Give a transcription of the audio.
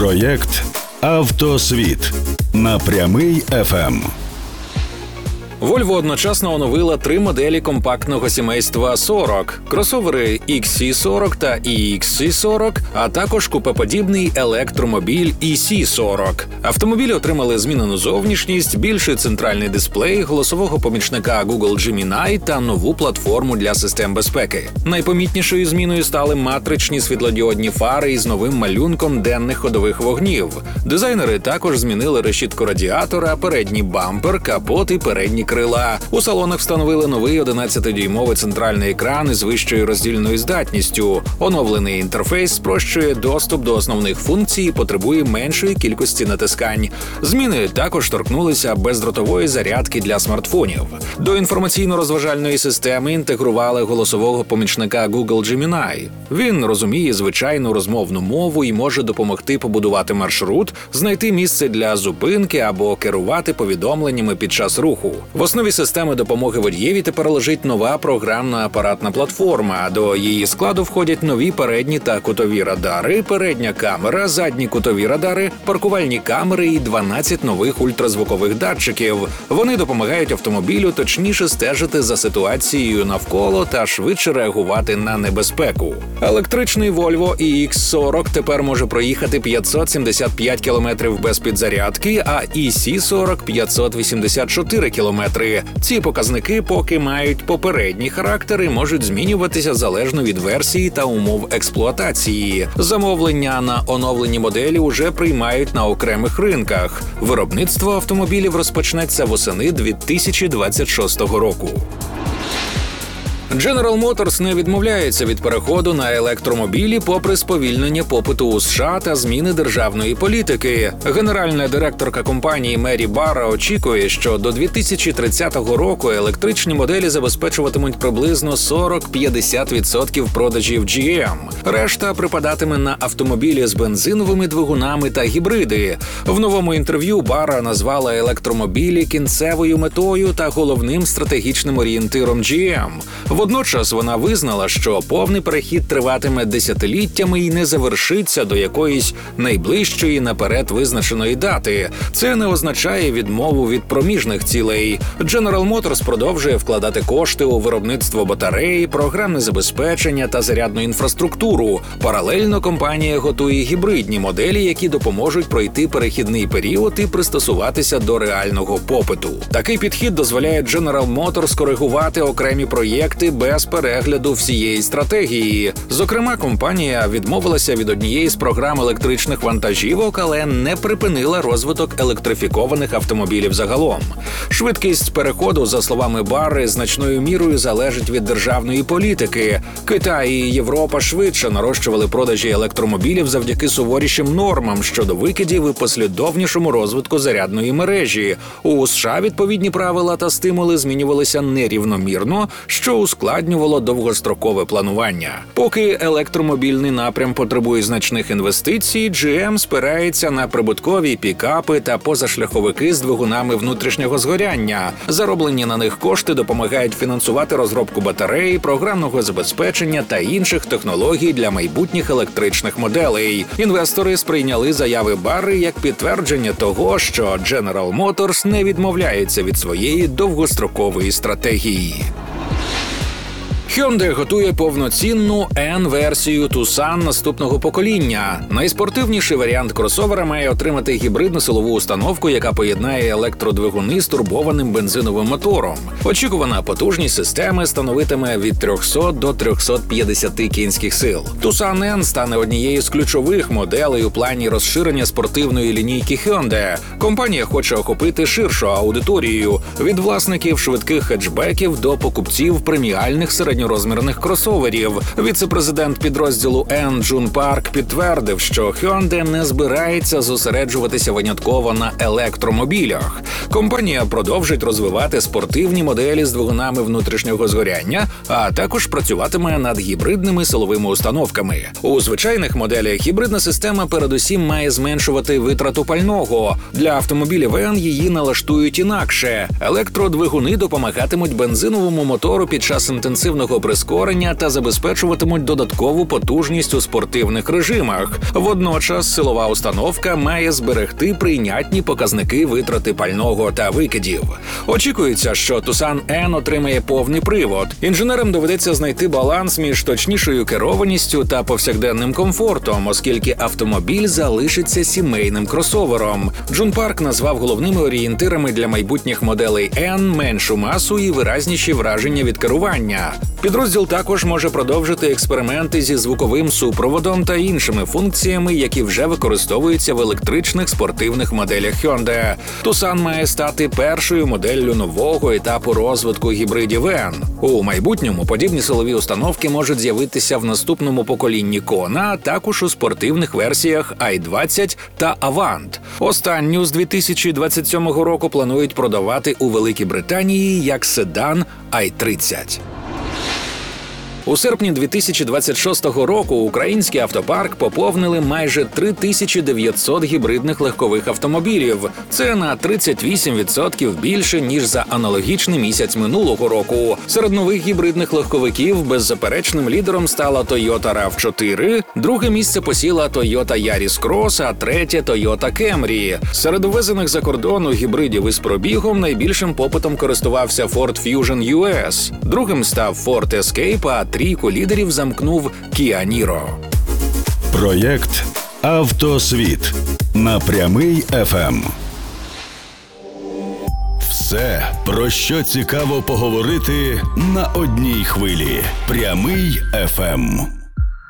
Проєкт «Автосвіт» на Прямий ФМ. Volvo одночасно оновила 3 моделі компактного сімейства 40 – кросовери XC40 та EXC40, а також купеподібний електромобіль EC40. Автомобілі отримали змінену зовнішність, більший центральний дисплей, голосового помічника Google Gemini та нову платформу для систем безпеки. Найпомітнішою зміною стали матричні світлодіодні фари із новим малюнком денних ходових вогнів. Дизайнери також змінили решітку радіатора, передній бампер, капот і передні крила. У салонах встановили новий 11-дюймовий центральний екран із вищою роздільною здатністю. Оновлений інтерфейс спрощує доступ до основних функцій і потребує меншої кількості натискань. Зміни також торкнулися бездротової зарядки для смартфонів. До інформаційно-розважальної системи інтегрували голосового помічника Google Gemini. Він розуміє звичайну розмовну мову і може допомогти побудувати маршрут, знайти місце для зупинки або керувати повідомленнями під час руху. В основі системи допомоги водієві тепер лежить нова програмно-апаратна платформа. До її складу входять нові передні та кутові радари, передня камера, задні кутові радари, паркувальні камери і 12 нових ультразвукових датчиків. Вони допомагають автомобілю точніше стежити за ситуацією навколо та швидше реагувати на небезпеку. Електричний Volvo EX40 тепер може проїхати 575 км без підзарядки, а EC40 – 584 км. Ці показники поки мають попередній характер і можуть змінюватися залежно від версії та умов експлуатації. Замовлення на оновлені моделі уже приймають на окремих ринках. Виробництво автомобілів розпочнеться восени 2026 року. General Motors не відмовляється від переходу на електромобілі попри сповільнення попиту у США та зміни державної політики. Генеральна директорка компанії Мері Барра очікує, що до 2030 року електричні моделі забезпечуватимуть приблизно 40-50% продажів GM. Решта припадатиме на автомобілі з бензиновими двигунами та гібриди. В новому інтерв'ю Барра назвала електромобілі кінцевою метою та головним стратегічним орієнтиром GM. Водночас вона визнала, що повний перехід триватиме десятиліттями і не завершиться до якоїсь найближчої наперед визначеної дати. Це не означає відмову від проміжних цілей. General Motors продовжує вкладати кошти у виробництво батарей, програмне забезпечення та зарядну інфраструктуру. Паралельно компанія готує гібридні моделі, які допоможуть пройти перехідний період і пристосуватися до реального попиту. Такий підхід дозволяє General Motors коригувати окремі проєкти без перегляду всієї стратегії. Зокрема, компанія відмовилася від однієї з програм електричних вантажівок, але не припинила розвиток електрифікованих автомобілів загалом. Швидкість переходу, за словами Барри, значною мірою залежить від державної політики. Китай і Європа швидше нарощували продажі електромобілів завдяки суворішим нормам щодо викидів і послідовнішому розвитку зарядної мережі. У США відповідні правила та стимули змінювалися нерівномірно, що ускладнювало довгострокове планування. Поки електромобільний напрям потребує значних інвестицій, GM спирається на прибуткові пікапи та позашляховики з двигунами внутрішнього згоряння. Зароблені на них кошти допомагають фінансувати розробку батарей, програмного забезпечення та інших технологій для майбутніх електричних моделей. Інвестори сприйняли заяви Барри як підтвердження того, що General Motors не відмовляється від своєї довгострокової стратегії. Hyundai готує повноцінну N-версію Tucson наступного покоління. Найспортивніший варіант кросовера має отримати гібридну силову установку, яка поєднає електродвигуни з турбованим бензиновим мотором. Очікувана потужність системи становитиме від 300 до 350 кінських сил. Tucson N стане однією з ключових моделей у плані розширення спортивної лінійки Hyundai. Компанія хоче охопити ширшу аудиторію – від власників швидких хетчбеків до покупців преміальних середньорозмірних кросоверів. Віце-президент підрозділу N Джун Парк підтвердив, що Hyundai не збирається зосереджуватися винятково на електромобілях. Компанія продовжить розвивати спортивні моделі з двигунами внутрішнього згоряння, а також працюватиме над гібридними силовими установками. У звичайних моделях гібридна система передусім має зменшувати витрату пального. Для автомобілів N її налаштують інакше. Електродвигуни допомагатимуть бензиновому мотору під час інтенсивного швидкого прискорення та забезпечуватимуть додаткову потужність у спортивних режимах. Водночас силова установка має зберегти прийнятні показники витрати пального та викидів. Очікується, що Tucson N отримає повний привод. Інженерам доведеться знайти баланс між точнішою керованістю та повсякденним комфортом, оскільки автомобіль залишиться сімейним кросовером. Джун Парк назвав головними орієнтирами для майбутніх моделей N меншу масу і виразніші враження від керування. Підрозділ також може продовжити експерименти зі звуковим супроводом та іншими функціями, які вже використовуються в електричних спортивних моделях Hyundai. Tucson має стати першою моделлю нового етапу розвитку гібридів N. У майбутньому подібні силові установки можуть з'явитися в наступному поколінні Kona, а також у спортивних версіях i20 та Avant. Останню з 2027 року планують продавати у Великій Британії як седан i30. У серпні 2026 року український автопарк поповнили майже 3900 гібридних легкових автомобілів. Це на 38% більше, ніж за аналогічний місяць минулого року. Серед нових гібридних легковиків беззаперечним лідером стала Toyota RAV4, друге місце посіла Toyota Yaris Cross, а третє Toyota Camry. Серед ввезених за кордону гібридів із пробігом найбільшим попитом користувався Ford Fusion US. Другим став Ford Escape, а трійку лідерів замкнув Kia Niro. Проєкт «Автосвіт» на Прямий ФМ. Все, про що цікаво поговорити на одній хвилі. Прямий ФМ.